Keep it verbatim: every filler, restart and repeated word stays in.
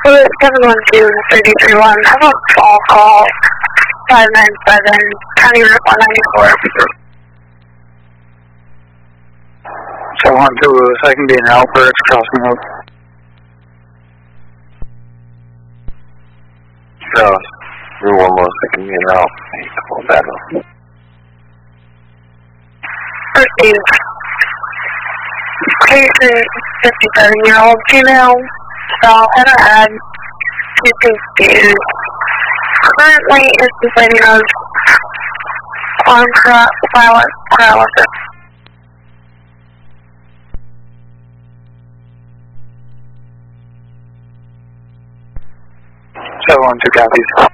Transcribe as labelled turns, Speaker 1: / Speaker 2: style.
Speaker 1: seven one two, three three one, have a phone call, five nine seven, County Route one ninety-four.
Speaker 2: seven one two, second being Albert, crossing road.
Speaker 3: Cross, Route one more, second being Albert, hold that up.
Speaker 1: Proceed. Patient, fifty-seven-year-old female, fell and her head, keeping speed. Currently is complaining of arm paralysis.
Speaker 2: seven one two copies.